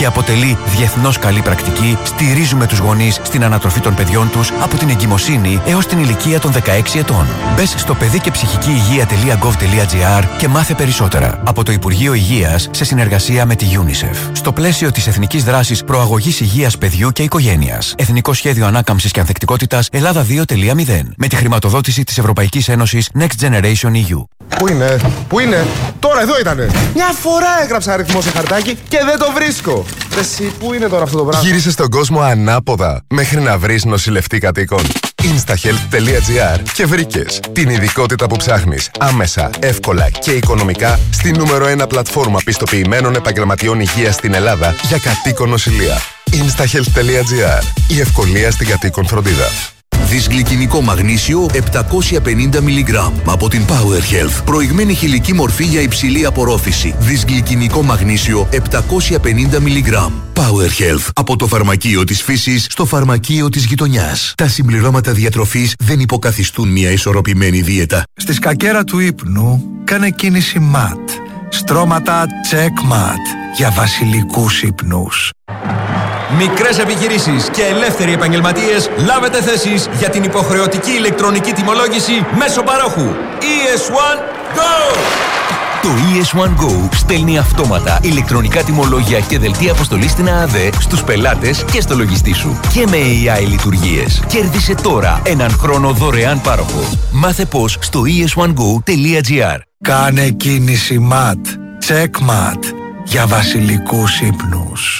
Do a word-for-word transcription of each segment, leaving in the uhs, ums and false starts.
και αποτελεί διεθνώς καλή πρακτική, στηρίζουμε τους γονείς στην ανατροφή των παιδιών τους από την εγκυμοσύνη έως την ηλικία των δεκαέξι ετών. Μπες στο παιδί και ψυχική υγεία τελεία γκοβ τελεία τζι άρ και μάθε περισσότερα από το Υπουργείο Υγείας σε συνεργασία με τη UNICEF. Στο πλαίσιο της Εθνικής Δράσης Προαγωγής Υγείας Παιδιού και Οικογένειας. Εθνικό Σχέδιο Ανάκαμψης και Ανθεκτικότητας Ελλάδα δύο τελεία μηδέν. Με τη χρηματοδότηση της Ευρωπαϊκής Ένωσης Next Generation ι γιου. Πού είναι, πού είναι, τώρα εδώ ήτανε. Μια φορά έγραψα αριθμό σε χαρτάκι και δεν το βρίσκω. Εσύ, πού είναι τώρα αυτό το πράγμα? Γύρισε στον κόσμο ανάποδα μέχρι να βρεις νοσηλευτή κατοίκων. instahealth τελεία τζι άρ και βρήκες την ειδικότητα που ψάχνεις άμεσα, εύκολα και οικονομικά στη νούμερο ένα πλατφόρμα πιστοποιημένων επαγγελματιών υγείας στην Ελλάδα για κατοίκον νοσηλεία. instahealth τελεία τζι άρ. Η ευκολία στην κατοίκον φροντίδα. Δυσγλυκινικό μαγνήσιο επτακόσια πενήντα μιλιγκράμμ από την Power Health. Προηγμένη χηλική μορφή για υψηλή απορρόφηση. Δυσγλυκινικό μαγνήσιο επτακόσια πενήντα μιλιγκράμμ. Power Health. Από το φαρμακείο της φύσης στο φαρμακείο της γειτονιάς. Τα συμπληρώματα διατροφής δεν υποκαθιστούν μια ισορροπημένη δίαιτα. Στη σκακέρα του ύπνου κάνε κίνηση ματ. Στρώματα check mat για βασιλικούς ύπνους. Μικρές επιχειρήσεις και ελεύθεροι επαγγελματίες, λάβετε θέσεις για την υποχρεωτική ηλεκτρονική τιμολόγηση μέσω παρόχου. ι ες ουάν Go! Το ι ες ουάν Go στέλνει αυτόματα ηλεκτρονικά τιμολόγια και δελτία αποστολής στην ΑΑΔΕ στους πελάτες και στο λογιστή σου. Και με έι άι λειτουργίες. Κέρδισε τώρα έναν χρόνο δωρεάν πάροχο. Μάθε πώς στο ι ες ουάν γκο τελεία τζι άρ. Κάνε κίνηση ματ. Check mat για βασιλικούς ύπνους.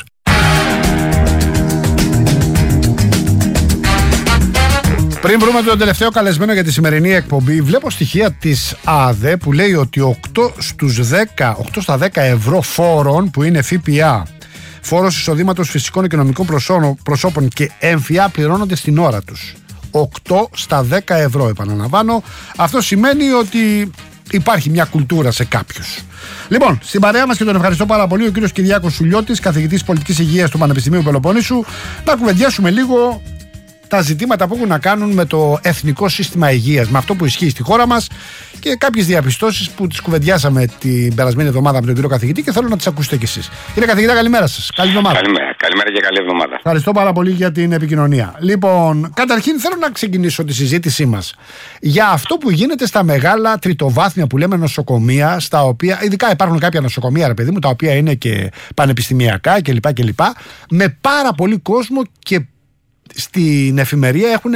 Πριν βρούμε τον τελευταίο καλεσμένο για τη σημερινή εκπομπή, βλέπω στοιχεία της ΑΔΕ που λέει ότι οκτώ στους δέκα, οκτώ στα δέκα ευρώ φόρων που είναι ΦΠΑ, φόρος εισοδήματος φυσικών και νομικών προσώπων και έμφυα πληρώνονται στην ώρα τους. οκτώ στα δέκα ευρώ, επαναλαμβάνω. Αυτό σημαίνει ότι υπάρχει μια κουλτούρα σε κάποιους. Λοιπόν, στην παρέα μας, και τον ευχαριστώ πάρα πολύ, ο κύριος Κυριάκος Σουλιώτης, καθηγητής πολιτικής υγείας του Πανεπιστημίου Πελοποννήσου, να κουβεντιάσουμε λίγο τα ζητήματα που έχουν να κάνουν με το εθνικό σύστημα υγείας, με αυτό που ισχύει στη χώρα μας και κάποιες διαπιστώσεις που τις κουβεντιάσαμε την περασμένη εβδομάδα με τον κύριο καθηγητή και θέλω να τις ακούσετε κι εσείς. Κύριε καθηγητά, καλημέρα σας. Καλή εβδομάδα. Καλημέρα, καλημέρα και καλή εβδομάδα. Ευχαριστώ πάρα πολύ για την επικοινωνία. Λοιπόν, καταρχήν θέλω να ξεκινήσω τη συζήτησή μας για αυτό που γίνεται στα μεγάλα τριτοβάθμια που λέμε νοσοκομεία, στα οποία, ειδικά υπάρχουν κάποια νοσοκομεία, ρε παιδί μου, τα οποία είναι και πανεπιστημιακά κλπ. κλπ. Με πάρα πολύ κόσμο και στην εφημερία έχουν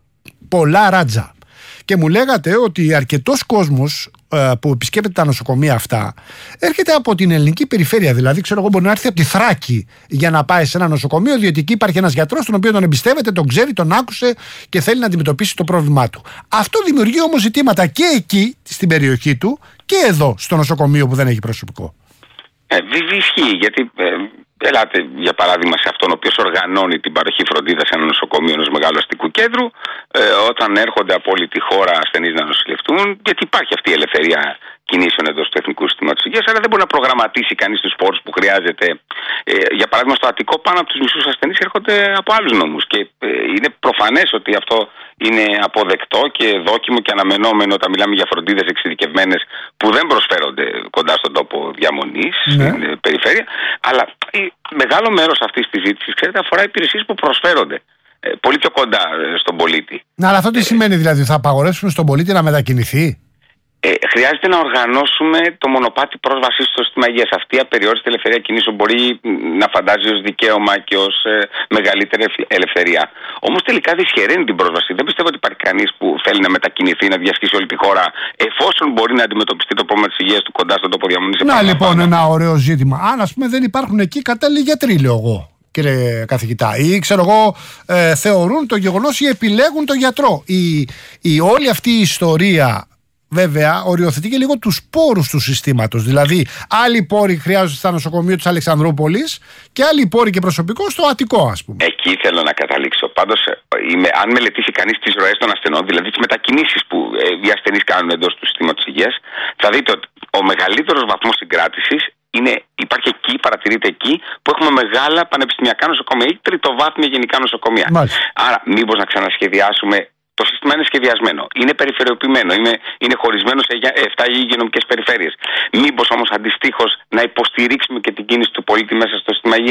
πολλά ράτζα. Και μου λέγατε ότι αρκετός κόσμος ε, που επισκέπτεται τα νοσοκομεία αυτά έρχεται από την ελληνική περιφέρεια. Δηλαδή, ξέρω εγώ, μπορεί να έρθει από τη Θράκη για να πάει σε ένα νοσοκομείο, διότι εκεί υπάρχει ένας γιατρός τον οποίο τον εμπιστεύεται, τον ξέρει, τον άκουσε και θέλει να αντιμετωπίσει το πρόβλημά του. Αυτό δημιουργεί όμως ζητήματα και εκεί, στην περιοχή του, και εδώ, στο νοσοκομείο που δεν έχει προσωπικό. Ε, ισχύει, γιατί ε, ελάτε για παράδειγμα σε αυτόν ο οποίος οργανώνει την παροχή φροντίδας σε ένα νοσοκομείο ενός μεγάλου αστικού κέντρου, ε, όταν έρχονται από όλη τη χώρα ασθενείς να νοσηλευτούν, γιατί υπάρχει αυτή η ελευθερία κινήσεων εντός του Εθνικού Συστήματος Υγείας, αλλά δεν μπορεί να προγραμματίσει κανείς τους πόρους που χρειάζεται. Ε, για παράδειγμα, στο Αττικό πάνω από τους μισούς ασθενείς έρχονται από άλλους νόμους. Και ε, είναι προφανές ότι αυτό είναι αποδεκτό και δόκιμο και αναμενόμενο όταν μιλάμε για φροντίδες εξειδικευμένες που δεν προσφέρονται κοντά στον τόπο διαμονής, ναι, στην ε, περιφέρεια. Αλλά ε, μεγάλο μέρος αυτής της ζήτησης, ξέρετε, αφορά υπηρεσίες που προσφέρονται ε, πολύ πιο κοντά ε, στον πολίτη. Να, αλλά αυτό τι ε, σημαίνει, δηλαδή, θα απαγορεύσουμε στον πολίτη να μετακινηθεί? Ε, χρειάζεται να οργανώσουμε το μονοπάτι πρόσβασης στο σύστημα υγείας. Αυτή η απεριόριστη ελευθερία κινήσεων μπορεί να φαντάζει ως δικαίωμα και ως ε, μεγαλύτερη ελευθερία. Όμως τελικά δυσχεραίνει την πρόσβαση. Δεν πιστεύω ότι υπάρχει κανείς που θέλει να μετακινηθεί, να διασχίσει όλη τη χώρα, εφόσον μπορεί να αντιμετωπιστεί το πρόβλημα της υγείας του κοντά στον τόπο διαμονής. Να λοιπόν, ένα ωραίο ζήτημα. Αν, ας πούμε, δεν υπάρχουν εκεί κατάλληλοι γιατροί, λέω εγώ, κύριε καθηγητά, ή ξέρω εγώ, ε, θεωρούν το γεγονός ή επιλέγουν τον γιατρό. Η, η όλη αυτή η ιστορία, βέβαια, οριοθετεί και λίγο τους πόρους του συστήματος. Δηλαδή, άλλοι πόροι χρειάζονται στα νοσοκομεία της Αλεξανδρούπολης και άλλοι πόροι και προσωπικό στο Αττικό, ας πούμε. Εκεί θέλω να καταλήξω. Πάντως, είμαι, αν μελετήσει κανείς τις ροές των ασθενών, δηλαδή τις μετακινήσεις που ε, οι ασθενείς κάνουν εντός του συστήματος υγείας, θα δείτε ότι ο μεγαλύτερος βαθμός συγκράτησης είναι, υπάρχει εκεί, παρατηρείται εκεί, που έχουμε μεγάλα πανεπιστημιακά νοσοκομεία ή τριτοβάθμια γενικά νοσοκομεία. Μάλιστα. Άρα, μήπως να ξανασχεδιάσουμε. Το σύστημα είναι σχεδιασμένο, είναι περιφερειοποιημένο, είναι, είναι χωρισμένο σε επτά υγειονομικές περιφέρειες. Μήπως όμως αντιστοίχως να υποστηρίξουμε και την κίνηση του πολίτη μέσα στο σύστημα υγείας.